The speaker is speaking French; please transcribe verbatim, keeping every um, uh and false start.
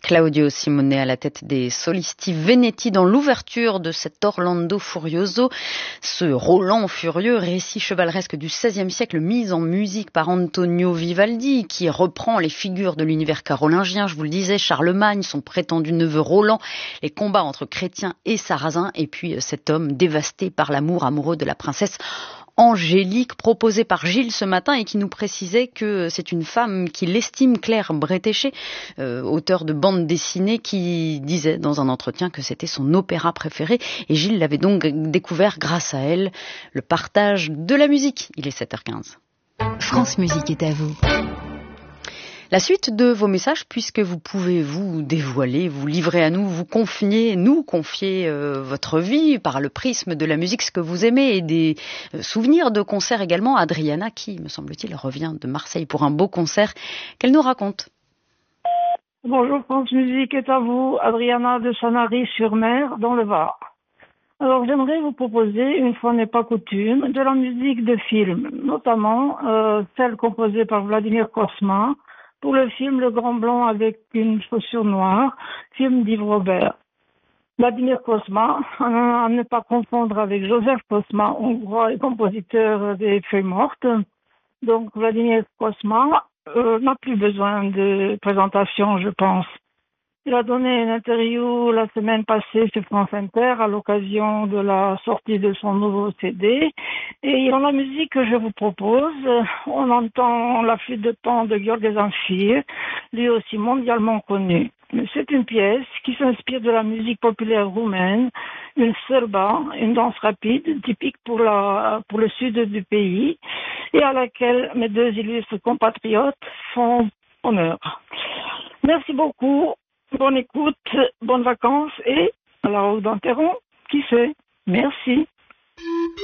Claudio Simone à la tête des Solisti Veneti dans l'ouverture de cet Orlando Furioso, ce Roland furieux, récit chevaleresque du seizième siècle mis en musique par Antonio Vivaldi qui reprend les figures de l'univers carolingien, je vous le disais, Charlemagne, son prétendu neveu Roland, les combats entre chrétiens et sarrasins et puis cet homme dévasté par l'amour amoureux de la princesse Angélique, proposée par Gilles ce matin et qui nous précisait que c'est une femme qui l'estime, Claire Bretéché, euh, auteur de bande dessinée, qui disait dans un entretien que c'était son opéra préféré et Gilles l'avait donc découvert grâce à elle. Le partage de la musique, il est sept heures quinze. France Musique est à vous. La suite de vos messages, puisque vous pouvez vous dévoiler, vous livrer à nous, vous confier, nous confier euh, votre vie par le prisme de la musique, ce que vous aimez et des euh, souvenirs de concerts également. Adriana, qui, me semble-t-il, revient de Marseille pour un beau concert, qu'elle nous raconte. Bonjour, France Musique est à vous. Adriana de Sanary-sur-Mer, dans le Var. Alors, j'aimerais vous proposer, une fois n'est pas coutume, de la musique de film, notamment euh, celle composée par Vladimir Cosma, pour le film Le Grand Blanc avec une chaussure noire, film d'Yves Robert. Vladimir Cosma, à ne pas confondre avec Joseph Cosma, hongrois et compositeur des Feuilles mortes. Donc Vladimir Cosma euh, n'a plus besoin de présentation, je pense. Il a donné une interview la semaine passée sur France Inter à l'occasion de la sortie de son nouveau C D. Et dans la musique que je vous propose, on entend la flûte de pan de Gheorghe Zanfir, lui aussi mondialement connu. C'est une pièce qui s'inspire de la musique populaire roumaine, une sârba, une danse rapide typique pour, la, pour le sud du pays et à laquelle mes deux illustres compatriotes font honneur. Merci beaucoup. Bonne écoute, bonnes vacances et à la route d'Enterron, qui sait. Merci.